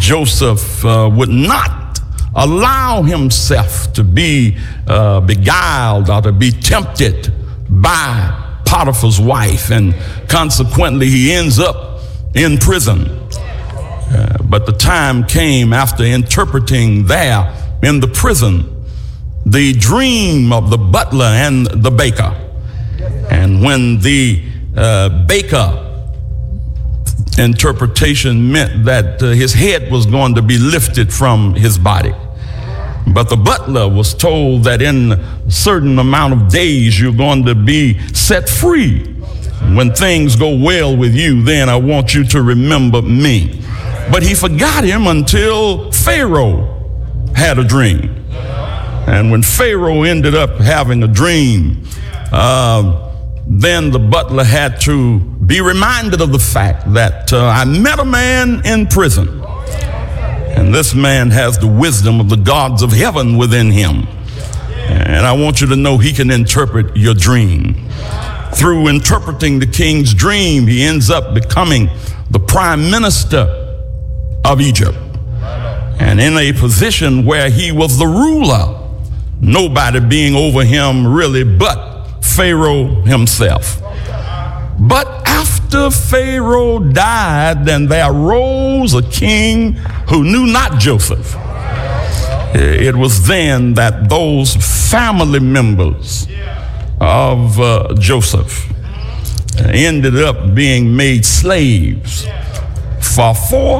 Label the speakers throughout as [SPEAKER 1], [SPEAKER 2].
[SPEAKER 1] Joseph would not allow himself to be beguiled or to be tempted by Potiphar's wife, and consequently he ends up in prison. But the time came after interpreting there in the prison the dream of the butler and the baker. And when the baker interpretation meant that his head was going to be lifted from his body, but the butler was told that in a certain amount of days you're going to be set free. When things go well with you, then I want you to remember me. But he forgot him until Pharaoh had a dream. And when Pharaoh ended up having a dream, then the butler had to be reminded of the fact that I met a man in prison, and this man has the wisdom of the gods of heaven within him. And I want you to know he can interpret your dream. Through interpreting the king's dream, he ends up becoming the prime minister of Egypt, and in a position where he was the ruler, nobody being over him really but Pharaoh himself. But after Pharaoh died, then there arose a king who knew not Joseph. It was then that those family members of Joseph ended up being made slaves. For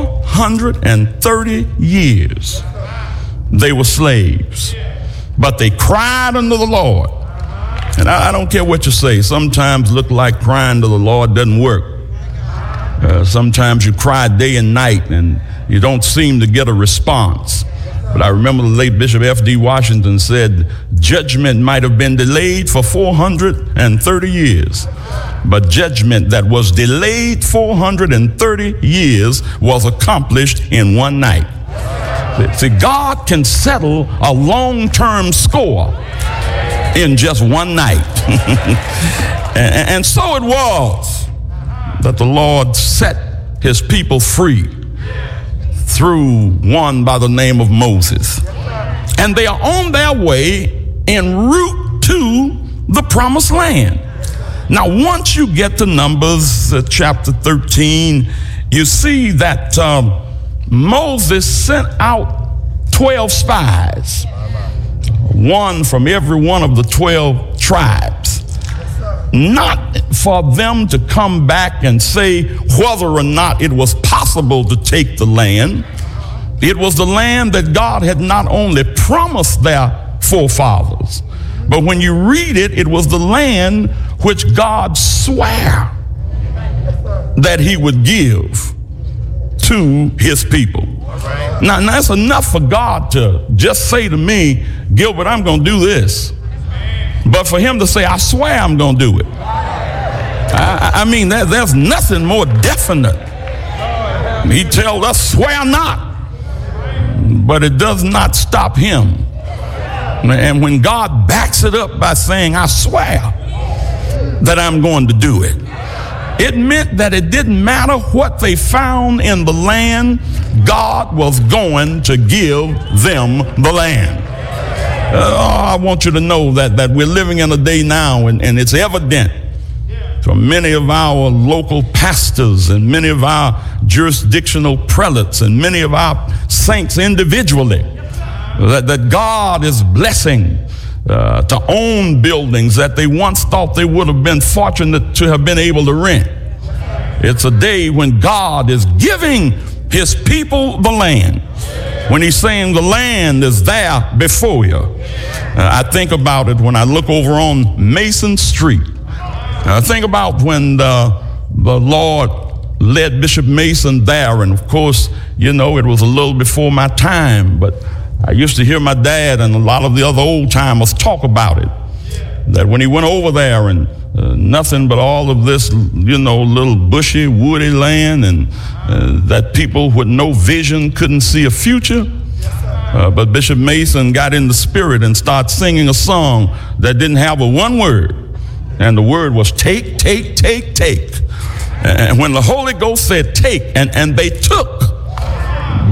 [SPEAKER 1] 430 years, they were slaves, but they cried unto the Lord. And I don't care what you say. Sometimes look like crying to the Lord doesn't work. Sometimes you cry day and night and you don't seem to get a response. But I remember the late Bishop F.D. Washington said judgment might have been delayed for 430 years. But judgment that was delayed 430 years was accomplished in one night. See, God can settle a long-term score in just one night. And so it was that the Lord set his people free through one by the name of Moses. And they are on their way en route to the promised land. Now, once you get to Numbers chapter 13, you see that Moses sent out 12 spies, one from every one of the 12 tribes, not for them to come back and say whether or not it was possible to take the land. It was the land that God had not only promised their forefathers, but when you read it, it was the land which God swore that he would give to his people. Now that's enough for God to just say to me, Gilbert, I'm going to do this. But for him to say, I swear I'm going to do it. I mean, there's nothing more definite. He tells us, swear not. But it does not stop him. And when God backs it up by saying, I swear that I'm going to do it, it meant that it didn't matter what they found in the land, God was going to give them the land. I want you to know that we're living in a day now, and it's evident from many of our local pastors and many of our jurisdictional prelates and many of our saints individually, that God is blessing to own buildings that they once thought they would have been fortunate to have been able to rent. It's a day when God is giving his people the land. When he's saying the land is there before you. I think about it when I look over on Mason Street. I think about when the Lord led Bishop Mason there, and of course, you know, it was a little before my time, but I used to hear my dad and a lot of the other old timers talk about it. That when he went over there and nothing but all of this, you know, little bushy, woody land, and that people with no vision couldn't see a future. But Bishop Mason got in the spirit and started singing a song that didn't have a one word. And the word was take, take, take, take. And when the Holy Ghost said take, and they took